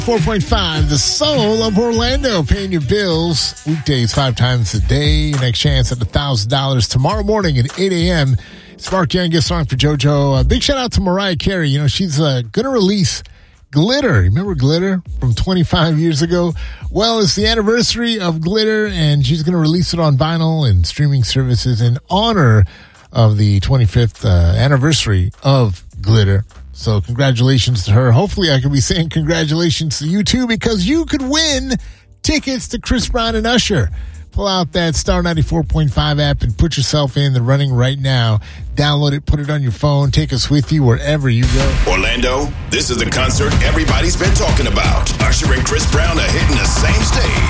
4.5, the soul of Orlando, paying your bills weekdays 5 times a day. Next chance at $1,000 tomorrow morning at 8 a.m. It's Mark Young, guest song for JoJo. Big shout out to Mariah Carey. You know, she's going to release Glitter. Remember Glitter from 25 years ago? Well, it's the anniversary of Glitter, and she's going to release it on vinyl and streaming services in honor of the 25th anniversary of Glitter. So congratulations to her. Hopefully I can be saying congratulations to you too, because you could win tickets to Chris Brown and Usher. Pull out that Star 94.5 app and put yourself in the running right now. Download it, put it on your phone. Take us with you wherever you go. Orlando, this is the concert everybody's been talking about. Usher and Chris Brown are hitting the same stage.